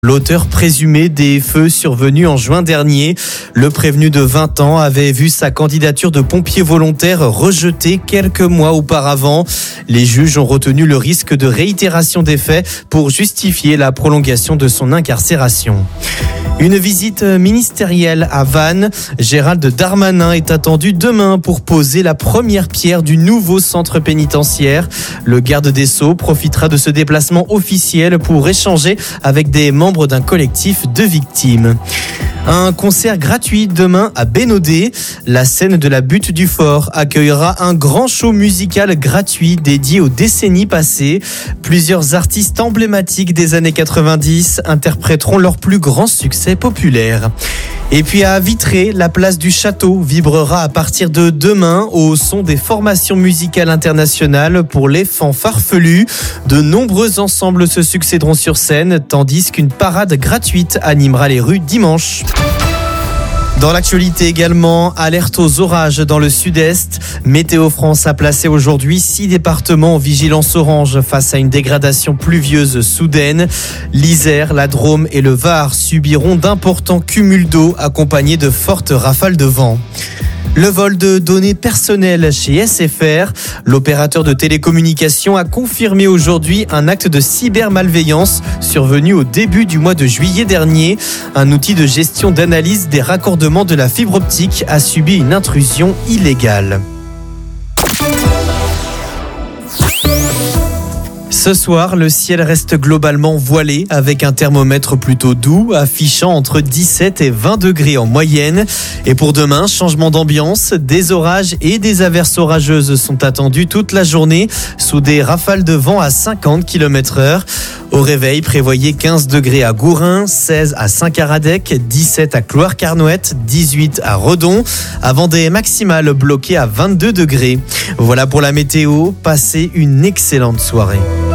L'auteur présumé des feux survenus en juin dernier, le prévenu de 20 ans avait vu sa candidature de pompier volontaire rejetée quelques mois auparavant. Les juges ont retenu le risque de réitération des faits pour justifier la prolongation de son incarcération. Une visite ministérielle à Vannes. Gérald Darmanin est attendu demain pour poser la première pierre du nouveau centre pénitentiaire. Le garde des Sceaux profitera de ce déplacement officiel pour échanger avec des membres d'un collectif de victimes. Un concert gratuit demain à Bénodet. La scène de la Butte du Fort accueillera un grand show musical gratuit dédié aux décennies passées. Plusieurs artistes emblématiques des années 90 interpréteront leurs plus grands succès populaires. Et puis à Vitré, la place du Château vibrera à partir de demain au son des formations musicales internationales pour les fanfarfelus. De nombreux ensembles se succéderont sur scène, tandis qu'une parade gratuite animera les rues dimanche. Dans l'actualité également, alerte aux orages dans le sud-est. Météo France a placé aujourd'hui 6 départements en vigilance orange face à une dégradation pluvieuse soudaine. L'Isère, la Drôme et le Var subiront d'importants cumuls d'eau accompagnés de fortes rafales de vent. Le vol de données personnelles chez SFR. L'opérateur de télécommunications a confirmé aujourd'hui un acte de cybermalveillance survenu au début du mois de juillet dernier. Un outil de gestion d'analyse des raccordements de la fibre optique a subi une intrusion illégale. Ce soir, le ciel reste globalement voilé avec un thermomètre plutôt doux affichant entre 17 et 20 degrés en moyenne. Et pour demain, changement d'ambiance, des orages et des averses orageuses sont attendus toute la journée sous des rafales de vent à 50 km/h. Au réveil, prévoyez 15 degrés à Gourin, 16 à Saint-Caradec, 17 à Cloire-Carnouët, 18 à Redon, avant des maximales bloquées à 22 degrés. Voilà pour la météo, passez une excellente soirée.